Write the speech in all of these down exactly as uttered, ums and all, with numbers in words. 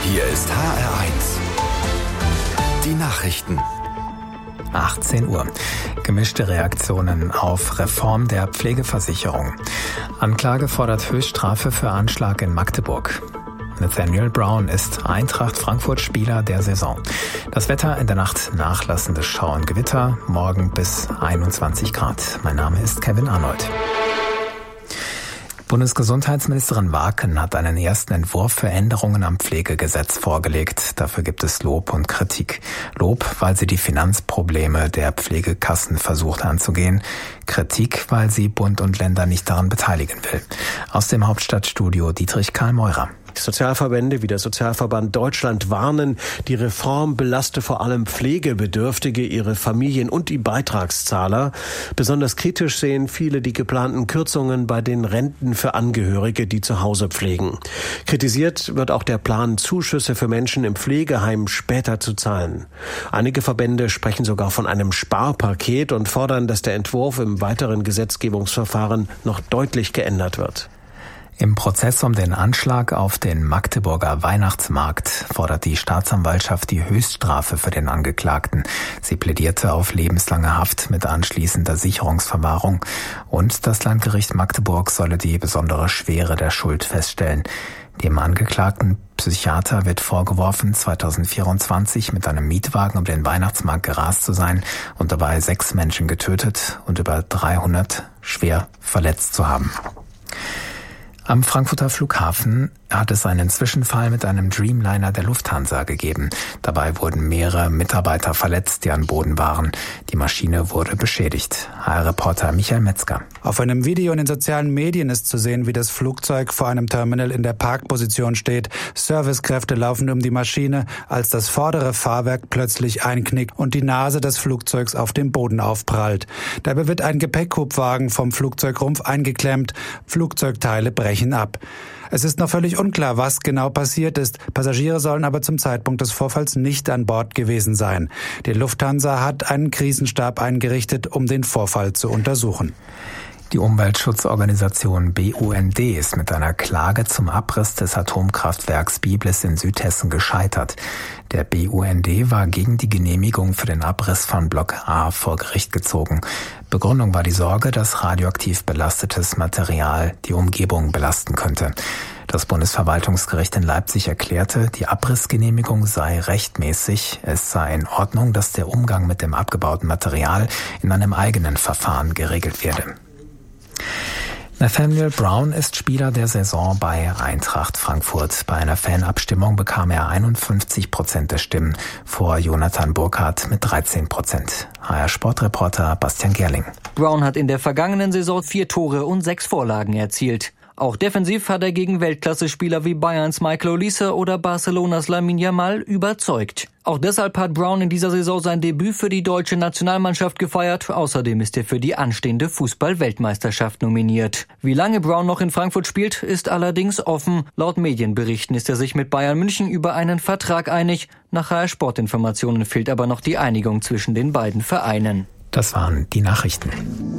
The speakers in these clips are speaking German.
Hier ist H R eins. Die Nachrichten. achtzehn Uhr. Gemischte Reaktionen auf Reform der Pflegeversicherung. Anklage fordert Höchststrafe für Anschlag in Magdeburg. Nathaniel Brown ist Eintracht Frankfurt Spieler der Saison. Das Wetter in der Nacht nachlassendes Schauer und Gewitter, morgen bis einundzwanzig Grad. Mein Name ist Kevin Arnold. Bundesgesundheitsministerin Warken hat einen ersten Entwurf für Änderungen am Pflegegesetz vorgelegt. Dafür gibt es Lob und Kritik. Lob, weil sie die Finanzprobleme der Pflegekassen versucht anzugehen. Kritik, weil sie Bund und Länder nicht daran beteiligen will. Aus dem Hauptstadtstudio Dietrich Karl Meurer. Sozialverbände wie der Sozialverband Deutschland warnen, die Reform belaste vor allem Pflegebedürftige, ihre Familien und die Beitragszahler. Besonders kritisch sehen viele die geplanten Kürzungen bei den Renten für Angehörige, die zu Hause pflegen. Kritisiert wird auch der Plan, Zuschüsse für Menschen im Pflegeheim später zu zahlen. Einige Verbände sprechen sogar von einem Sparpaket und fordern, dass der Entwurf im weiteren Gesetzgebungsverfahren noch deutlich geändert wird. Im Prozess um den Anschlag auf den Magdeburger Weihnachtsmarkt fordert die Staatsanwaltschaft die Höchststrafe für den Angeklagten. Sie plädierte auf lebenslange Haft mit anschließender Sicherungsverwahrung und das Landgericht Magdeburg solle die besondere Schwere der Schuld feststellen. Dem angeklagten Psychiater wird vorgeworfen, zweitausendvierundzwanzig mit einem Mietwagen um den Weihnachtsmarkt gerast zu sein und dabei sechs Menschen getötet und über dreihundert schwer verletzt zu haben. Am Frankfurter Flughafen hat es einen Zwischenfall mit einem Dreamliner der Lufthansa gegeben. Dabei wurden mehrere Mitarbeiter verletzt, die an Boden waren. Die Maschine wurde beschädigt. H R-Reporter Michael Metzger. Auf einem Video in den sozialen Medien ist zu sehen, wie das Flugzeug vor einem Terminal in der Parkposition steht. Servicekräfte laufen um die Maschine, als das vordere Fahrwerk plötzlich einknickt und die Nase des Flugzeugs auf dem Boden aufprallt. Dabei wird ein Gepäckhubwagen vom Flugzeugrumpf eingeklemmt. Flugzeugteile brechen ab. Es ist noch völlig unklar, was genau passiert ist. Passagiere sollen aber zum Zeitpunkt des Vorfalls nicht an Bord gewesen sein. Die Lufthansa hat einen Krisenstab eingerichtet, um den Vorfall zu untersuchen. Die Umweltschutzorganisation B U N D ist mit einer Klage zum Abriss des Atomkraftwerks Biblis in Südhessen gescheitert. Der B U N D war gegen die Genehmigung für den Abriss von Block A vor Gericht gezogen. Begründung war die Sorge, dass radioaktiv belastetes Material die Umgebung belasten könnte. Das Bundesverwaltungsgericht in Leipzig erklärte, die Abrissgenehmigung sei rechtmäßig. Es sei in Ordnung, dass der Umgang mit dem abgebauten Material in einem eigenen Verfahren geregelt werde. Nathaniel Brown ist Spieler der Saison bei Eintracht Frankfurt. Bei einer Fanabstimmung bekam er einundfünfzig Prozent der Stimmen vor Jonathan Burkhardt mit dreizehn Prozent. H R-Sportreporter Bastian Gerling. Brown hat in der vergangenen Saison vier Tore und sechs Vorlagen erzielt. Auch defensiv hat er gegen Weltklasse-Spieler wie Bayerns Michael Olise oder Barcelonas Lamine Yamal überzeugt. Auch deshalb hat Brown in dieser Saison sein Debüt für die deutsche Nationalmannschaft gefeiert. Außerdem ist er für die anstehende Fußball-Weltmeisterschaft nominiert. Wie lange Brown noch in Frankfurt spielt, ist allerdings offen. Laut Medienberichten ist er sich mit Bayern München über einen Vertrag einig. Nach H R-Sportinformationen fehlt aber noch die Einigung zwischen den beiden Vereinen. Das waren die Nachrichten.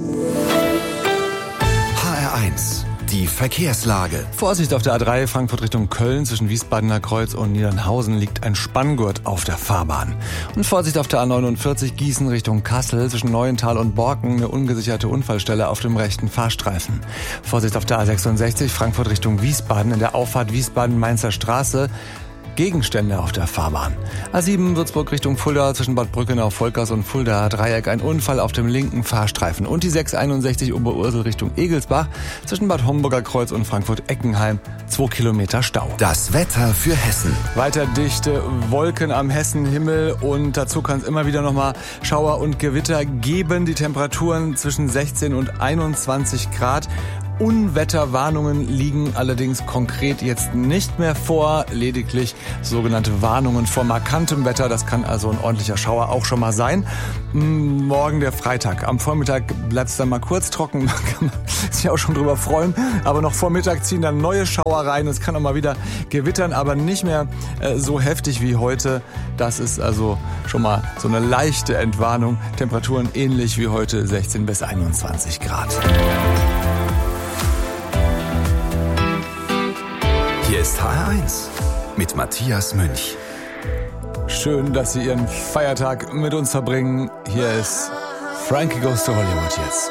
H R eins. Die Verkehrslage. Vorsicht auf der A drei Frankfurt Richtung Köln. Zwischen Wiesbadener Kreuz und Niedernhausen liegt ein Spanngurt auf der Fahrbahn. Und Vorsicht auf der A neunundvierzig Gießen Richtung Kassel. Zwischen Neuental und Borken eine ungesicherte Unfallstelle auf dem rechten Fahrstreifen. Vorsicht auf der A sechsundsechzig Frankfurt Richtung Wiesbaden. In der Auffahrt Wiesbaden-Mainzer Straße. Gegenstände auf der Fahrbahn. A sieben Würzburg Richtung Fulda, zwischen Bad Brückenau, Volkers und Fulda Dreieck, ein Unfall auf dem linken Fahrstreifen. Und die sechs einundsechzig Oberursel Richtung Egelsbach, zwischen Bad Homburger Kreuz und Frankfurt-Eckenheim, zwei Kilometer Stau. Das Wetter für Hessen. Weiter dichte Wolken am Hessenhimmel und dazu kann es immer wieder nochmal Schauer und Gewitter geben. Die Temperaturen zwischen sechzehn und einundzwanzig Grad. Unwetterwarnungen liegen allerdings konkret jetzt nicht mehr vor, lediglich sogenannte Warnungen vor markantem Wetter. Das kann also ein ordentlicher Schauer auch schon mal sein. Morgen der Freitag. Am Vormittag bleibt es dann mal kurz trocken, man kann sich auch schon drüber freuen. Aber noch vor Mittag ziehen dann neue Schauer rein. Es kann auch mal wieder gewittern, aber nicht mehr äh, so heftig wie heute. Das ist also schon mal so eine leichte Entwarnung. Temperaturen ähnlich wie heute, sechzehn bis einundzwanzig Grad. Hier ist H R eins. mit Matthias Münch. Schön, dass Sie Ihren Feiertag mit uns verbringen. Hier ist Frankie Goes to Hollywood jetzt.